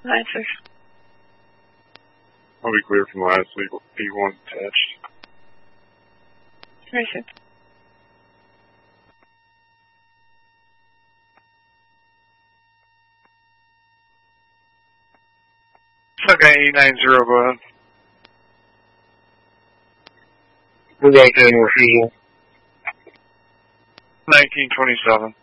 Right, sir. I'll be clear from last week. P1 attached. Right, sir. Okay, 890, go ahead. We're back in refusal. 1927.